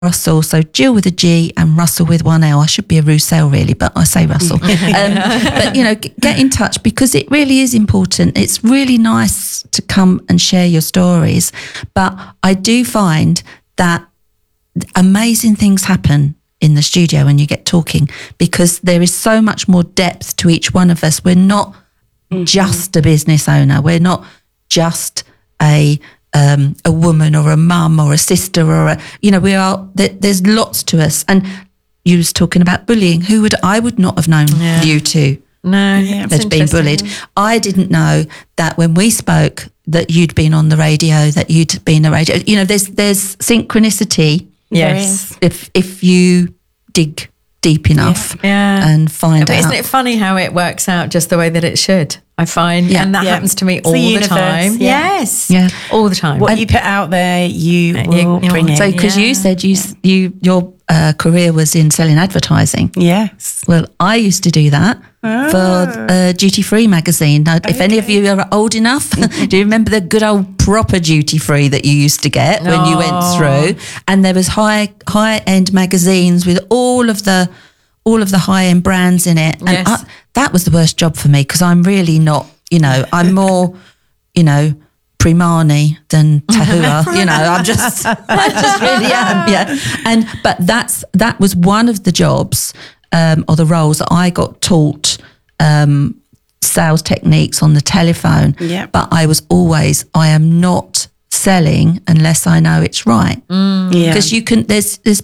Russell, so Jill with a G and Russell with one L. I should be a Roussel really, but I say Russell. But, get in touch because it really is important. It's really nice to come and share your stories. But I do find that amazing things happen in the studio when you get talking because there is so much more depth to each one of us. We're not just a business owner. We're not just a woman or a mum or a sister or we are, there's lots to us. And you was talking about bullying. I would not have known you two. No, had been bullied. I didn't know that when we spoke that you'd been on the radio, that you'd been a radio. There's synchronicity. Yes. If you dig deep enough and find out. Isn't it funny how it works out just the way that it should? I find, and that happens to me all the time. Yes, all the time. What you put out there, you will bring in. So, because you said your career was in selling advertising. Yes. Well, I used to do that for Duty Free magazine. Now, if any of you are old enough, do you remember the good old proper Duty Free that you used to get when you went through? And there was high end magazines with all of the high end brands in it. And that was the worst job for me because I'm really not. I'm more, Primani than Tahua. I just really am. But that was one of the jobs or the roles that I got taught sales techniques on the telephone. Yep. But I am not selling unless I know it's right. Because you can,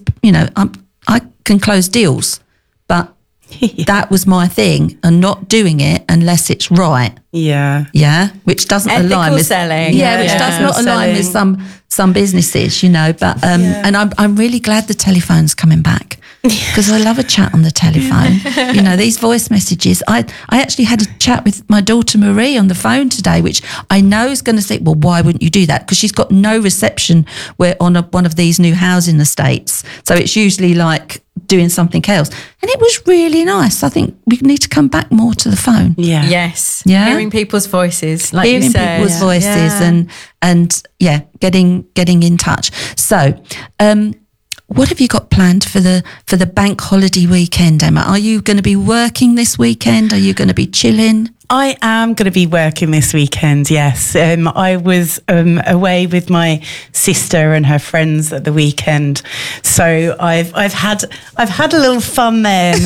I can close deals, but that was my thing, and not doing it unless it's right. Yeah. Which doesn't ethical align with selling. which does not align with some businesses, But and I'm really glad the telephone's coming back because I love a chat on the telephone. These voice messages. I actually had a chat with my daughter Marie on the phone today, which I know is going to say, well, why wouldn't you do that? Because she's got no reception. We're on one of these new housing estates, so it's usually like doing something else, and it was really nice. I think we need to come back more to the phone. Yes. Hearing people's voices, like hearing you said. people's voices, and getting in touch. So, what have you got planned for the bank holiday weekend, Emma? Are you going to be working this weekend? Are you going to be chilling? I am going to be working this weekend, yes. I was away with my sister and her friends at the weekend, so I've had a little fun then.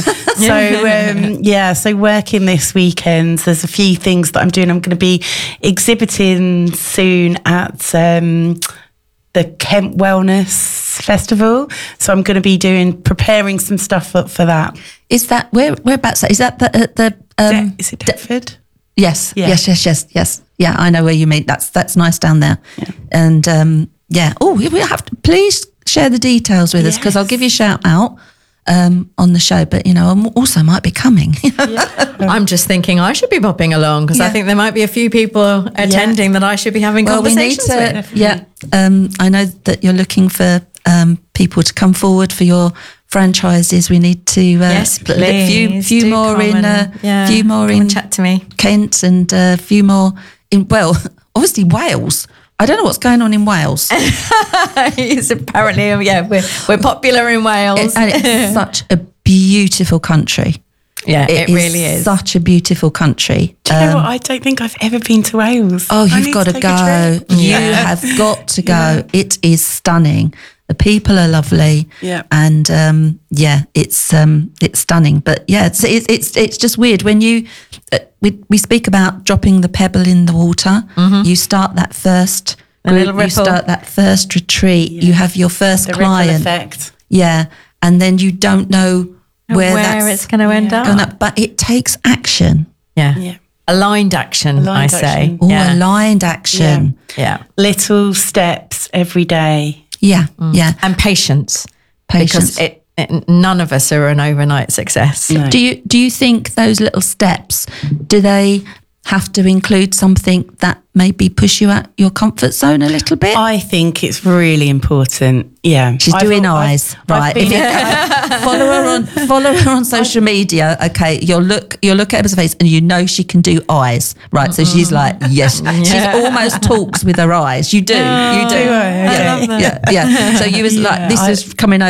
So working this weekend. There's a few things that I'm doing. I'm going to be exhibiting soon at the Kent Wellness Festival, so I'm going to be preparing some stuff for that. Is that whereabouts? Is that the is it Deptford? Yes. Yeah, I know where you mean. That's nice down there. Yeah. And we have to please share the details with us because I'll give you a shout out on the show. But I also might be coming. I'm just thinking I should be popping along because I think there might be a few people attending that I should be having conversations with. Yeah, I know that you're looking for people to come forward for your franchises. We need to put a few more in chat to me, Kent, and a few more in obviously Wales. I don't know what's going on in Wales. It's apparently we're popular in Wales, and it's such a beautiful country. Yeah, it really is such a beautiful country. Do you know what? I don't think I've ever been to Wales. Oh, you've got to go. You have got to go. Yeah. It is stunning. The people are lovely. Yeah. And it's stunning. But it's just weird when you we speak about dropping the pebble in the water. Mm-hmm. You start that first group, you start that first retreat. Yeah. You have your first client. Ripple effect. Yeah, and then you don't know where it's going to end up. But it takes action. Yeah. Aligned action, I say. Oh, aligned action. Yeah. Little steps every day. Yeah, yeah. And patience. Because none of us are an overnight success. No. Do you think those little steps, do they have to include something that maybe push you out your comfort zone a little bit? I think it's really important. Yeah, She's doing eyes, right? Follow her on social media. Okay, you'll look at her face, and you know she can do eyes, right? So she's like, yes, she almost talks with her eyes. You do. Yeah. Yeah. So you was like, this is coming over.